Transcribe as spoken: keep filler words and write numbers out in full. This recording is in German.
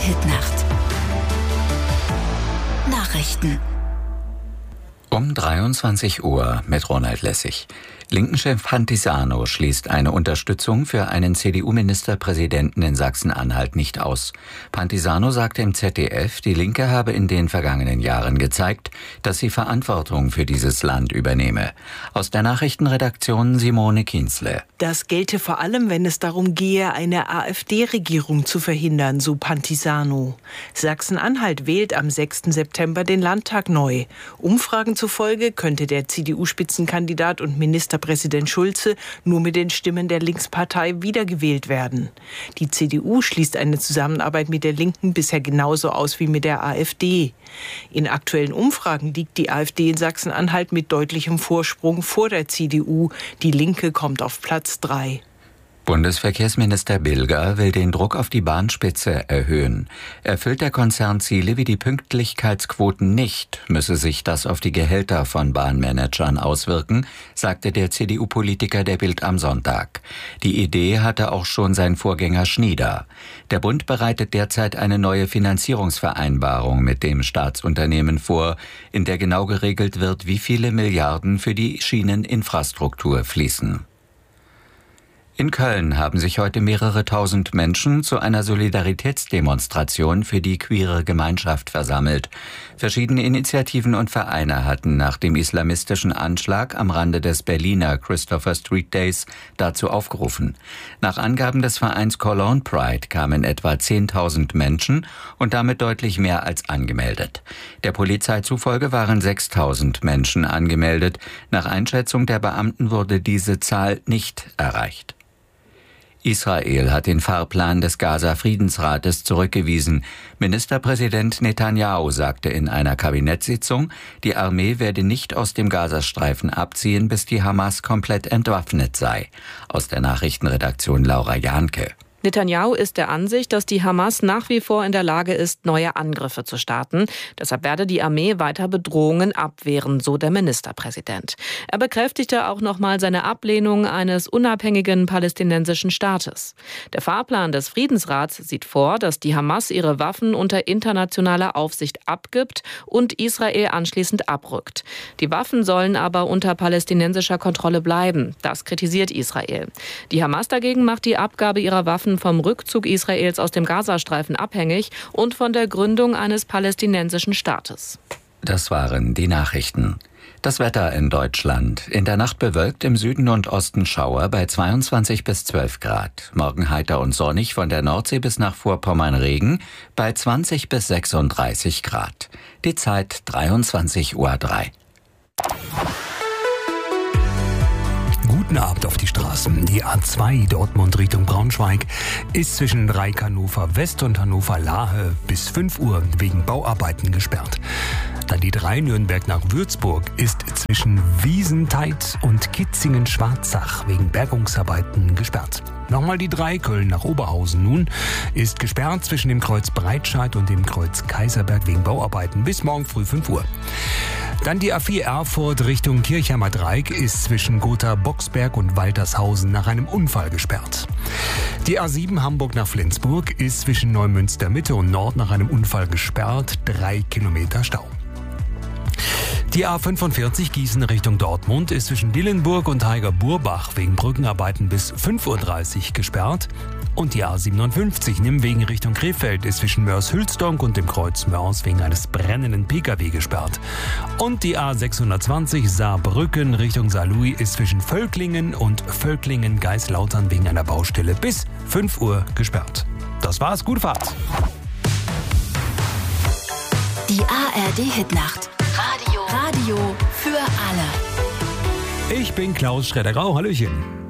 Hitnacht. Nachrichten. Um dreiundzwanzig Uhr mit Ronald Lessig. Linken-Chef Pantisano schließt eine Unterstützung für einen C D U-Ministerpräsidenten in Sachsen-Anhalt nicht aus. Pantisano sagte im Z D F, die Linke habe in den vergangenen Jahren gezeigt, dass sie Verantwortung für dieses Land übernehme. Aus der Nachrichtenredaktion Simone Kienzle. Das gelte vor allem, wenn es darum gehe, eine AfD-Regierung zu verhindern, so Pantisano. Sachsen-Anhalt wählt am sechsten September den Landtag neu. Umfragen zufolge könnte der C D U-Spitzenkandidat und Ministerpräsident Präsident Schulze nur mit den Stimmen der Linkspartei wiedergewählt werden. Die C D U schließt eine Zusammenarbeit mit der Linken bisher genauso aus wie mit der AfD. In aktuellen Umfragen liegt die AfD in Sachsen-Anhalt mit deutlichem Vorsprung vor der C D U. Die Linke kommt auf Platz drei. Bundesverkehrsminister Bilger will den Druck auf die Bahnspitze erhöhen. Erfüllt der Konzern Ziele wie die Pünktlichkeitsquoten nicht, müsse sich das auf die Gehälter von Bahnmanagern auswirken, sagte der C D U-Politiker der Bild am Sonntag. Die Idee hatte auch schon sein Vorgänger Schnieder. Der Bund bereitet derzeit eine neue Finanzierungsvereinbarung mit dem Staatsunternehmen vor, in der genau geregelt wird, wie viele Milliarden für die Schieneninfrastruktur fließen. In Köln haben sich heute mehrere tausend Menschen zu einer Solidaritätsdemonstration für die queere Gemeinschaft versammelt. Verschiedene Initiativen und Vereine hatten nach dem islamistischen Anschlag am Rande des Berliner Christopher Street Days dazu aufgerufen. Nach Angaben des Vereins Cologne Pride kamen etwa zehntausend Menschen und damit deutlich mehr als angemeldet. Der Polizei zufolge waren sechstausend Menschen angemeldet. Nach Einschätzung der Beamten wurde diese Zahl nicht erreicht. Israel hat den Fahrplan des Gaza-Friedensrates zurückgewiesen. Ministerpräsident Netanyahu sagte in einer Kabinettssitzung, die Armee werde nicht aus dem Gazastreifen abziehen, bis die Hamas komplett entwaffnet sei. Aus der Nachrichtenredaktion Laura Jahnke. Netanyahu ist der Ansicht, dass die Hamas nach wie vor in der Lage ist, neue Angriffe zu starten. Deshalb werde die Armee weiter Bedrohungen abwehren, so der Ministerpräsident. Er bekräftigte auch nochmal seine Ablehnung eines unabhängigen palästinensischen Staates. Der Fahrplan des Friedensrats sieht vor, dass die Hamas ihre Waffen unter internationaler Aufsicht abgibt und Israel anschließend abrückt. Die Waffen sollen aber unter palästinensischer Kontrolle bleiben. Das kritisiert Israel. Die Hamas dagegen macht die Abgabe ihrer Waffen vom Rückzug Israels aus dem Gazastreifen abhängig und von der Gründung eines palästinensischen Staates. Das waren die Nachrichten. Das Wetter in Deutschland. In der Nacht bewölkt, im Süden und Osten Schauer bei zweiundzwanzig bis zwölf Grad. Morgen heiter und sonnig, von der Nordsee bis nach Vorpommern Regen bei zwanzig bis sechsunddreißig Grad. Die Zeit dreiundzwanzig Uhr drei. Guten Abend auf die Straßen. Die A zwei Dortmund Richtung Braunschweig ist zwischen Dreieck Hannover West und Hannover Lahe bis fünf Uhr wegen Bauarbeiten gesperrt. Dann die drei Nürnberg nach Würzburg ist zwischen Wiesentheit und Kitzingen-Schwarzach wegen Bergungsarbeiten gesperrt. Nochmal die drei Köln nach Oberhausen nun ist gesperrt zwischen dem Kreuz Breitscheid und dem Kreuz Kaiserberg wegen Bauarbeiten bis morgen früh fünf Uhr. Dann die A vier Erfurt Richtung Kirchheimer Dreieck ist zwischen Gotha-Boxberg und Waltershausen nach einem Unfall gesperrt. Die A sieben Hamburg nach Flensburg ist zwischen Neumünster Mitte und Nord nach einem Unfall gesperrt, drei Kilometer Stau. Die A fünfundvierzig Gießen Richtung Dortmund ist zwischen Dillenburg und Heiger-Burbach wegen Brückenarbeiten bis fünf Uhr dreißig gesperrt. Und die A siebenundfünfzig Nimmwegen Richtung Krefeld ist zwischen Mörs-Hülsdonk und dem Kreuz Mörs wegen eines brennenden Pkw gesperrt. Und die A sechshundertzwanzig Saarbrücken Richtung Saarlouis ist zwischen Völklingen und Völklingen-Geislautern wegen einer Baustelle bis fünf Uhr gesperrt. Das war's, gute Fahrt. Die A R D-Hitnacht. Radio. Radio für alle. Ich bin Klaus Schredder-Grau. Hallöchen.